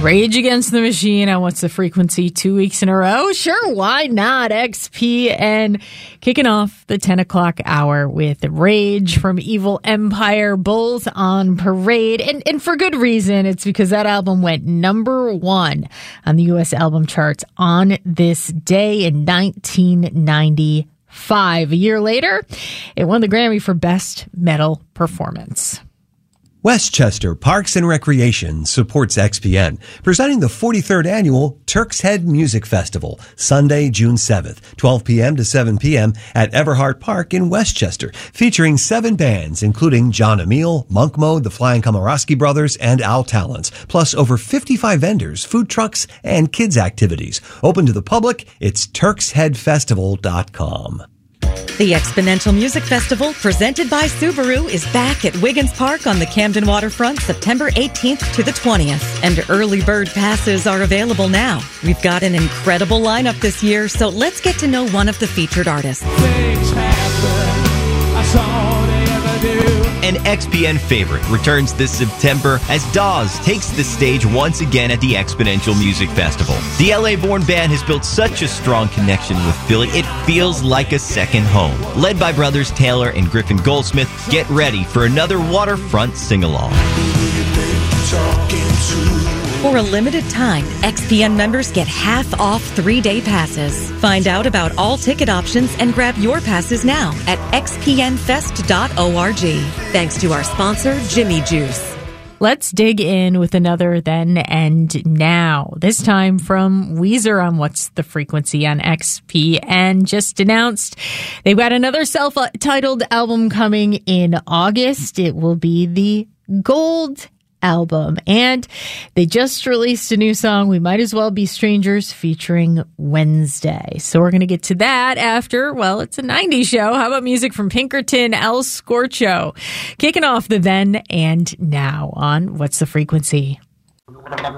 Rage Against the Machine on What's the Frequency 2 weeks in a row? Sure, why not? XPN kicking off the 10 o'clock hour with Rage from Evil Empire, Bulls on Parade. And for good reason. It's because that album went number one on the U.S. album charts on this day in 1995. A year later, it won the Grammy for Best Metal Performance. Westchester Parks and Recreation supports XPN, presenting the 43rd annual Turk's Head Music Festival, Sunday, June 7th, 12 p.m. to 7 p.m. at Everhart Park in Westchester, featuring 7 bands, including John Emile, Monk Mode, the Flying Komorowski Brothers, and Al Talents, plus over 55 vendors, food trucks, and kids activities. Open to the public, it's turksheadfestival.com. The Exponential Music Festival, presented by Subaru, is back at Wiggins Park on the Camden Waterfront September 18th to the 20th. And early bird passes are available now. We've got an incredible lineup this year, so let's get to know one of the featured artists. Things happen, that's all they ever do. An XPN favorite returns this September as Dawes takes the stage once again at the Exponential Music Festival. The LA-born band has built such a strong connection with Philly, it feels like a second home. Led by brothers Taylor and Griffin Goldsmith, get ready for another waterfront sing-along. For a limited time, XPN members get half off 3-day passes. Find out about all ticket options and grab your passes now at xpnfest.org. Thanks to our sponsor, Jimmy Juice. Let's dig in with another Then and Now. This time from Weezer on What's the Frequency on XPN. Just announced they've got another self-titled album coming in August. It will be the Gold album, and they just released a new song, We Might As Well Be Strangers, featuring Wednesday. So we're going to get to that after, well, it's a 90s show. How about music from Pinkerton, El Scorcho? Kicking off the Then and Now on What's the Frequency?